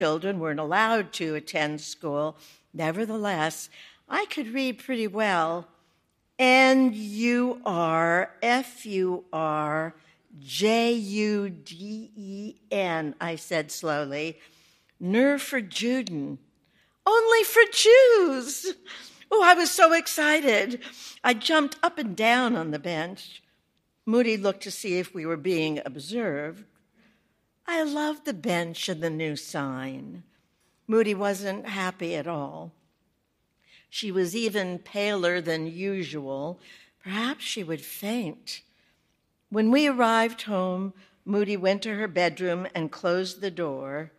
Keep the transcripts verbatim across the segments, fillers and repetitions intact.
children weren't allowed to attend school. Nevertheless, I could read pretty well. N U R F U R J U D E N, I said slowly. Nur for Juden. Only for Jews. Oh, I was so excited. I jumped up and down on the bench. Moody looked to see if we were being observed. I loved the bench and the new sign. Moody wasn't happy at all. She was even paler than usual. Perhaps she would faint. When we arrived home, Moody went to her bedroom and closed the door.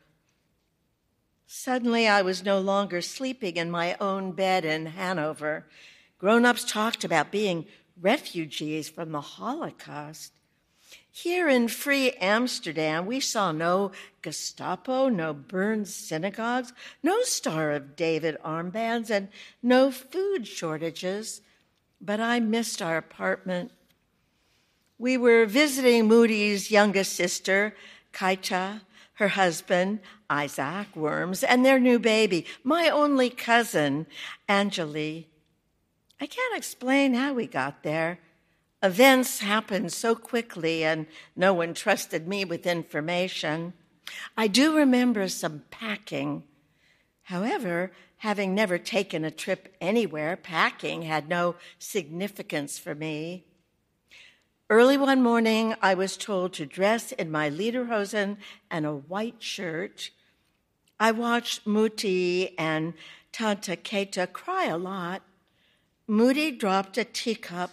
Suddenly, I was no longer sleeping in my own bed in Hanover. Grown-ups talked about being refugees from the Holocaust. Here in free Amsterdam, we saw no Gestapo, no burned synagogues, no Star of David armbands, and no food shortages. But I missed our apartment. We were visiting Moody's youngest sister, Kaita, her husband, Isaac Worms, and their new baby, my only cousin, Anjali. I can't explain how we got there. Events happened so quickly, and no one trusted me with information. I do remember some packing. However, having never taken a trip anywhere, packing had no significance for me. Early one morning, I was told to dress in my lederhosen and a white shirt. I watched Muti and Tanta Keta cry a lot. Moody dropped a teacup.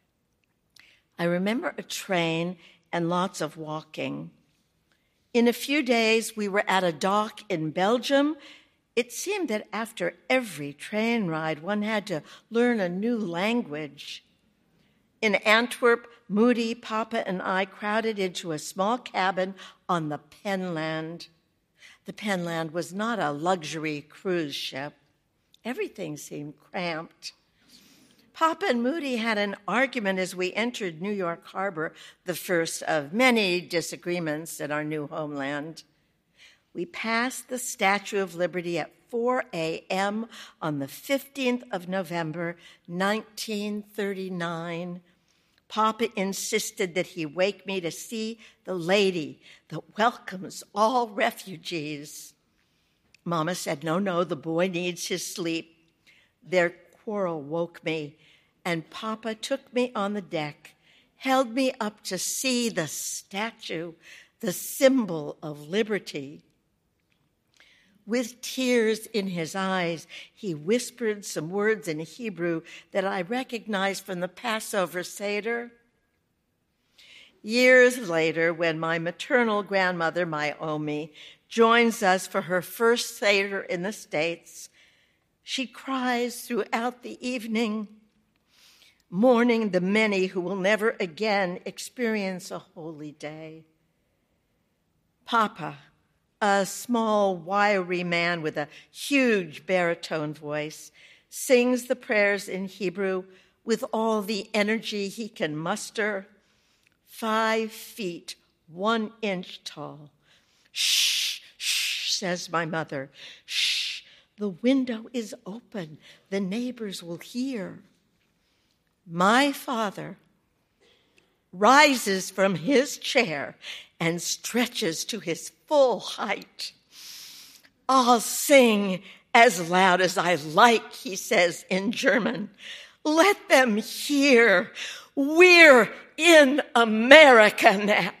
I remember a train and lots of walking. In a few days, we were at a dock in Belgium. It seemed that after every train ride, one had to learn a new language. In Antwerp, Moody, Papa, and I crowded into a small cabin on the Penland. The Penland was not a luxury cruise ship. Everything seemed cramped. Papa and Moody had an argument as we entered New York Harbor, the first of many disagreements in our new homeland. We passed the Statue of Liberty at four a.m. on the fifteenth of November, nineteen thirty-nine. Papa insisted that he wake me to see the lady that welcomes all refugees. Mama said, no, no, the boy needs his sleep. Their quarrel woke me, and Papa took me on the deck, held me up to see the statue, the symbol of liberty. With tears in his eyes, he whispered some words in Hebrew that I recognized from the Passover Seder. Years later, when my maternal grandmother, Naomi, joins us for her first Seder in the States, she cries throughout the evening, mourning the many who will never again experience a holy day. Papa, a small, wiry man with a huge baritone voice, sings the prayers in Hebrew with all the energy he can muster. Five feet, one inch tall. Shh, shh, says my mother. Shh, the window is open. The neighbors will hear. My father rises from his chair and stretches to his full height. I'll sing as loud as I like, he says in German. Let them hear. We're in America now.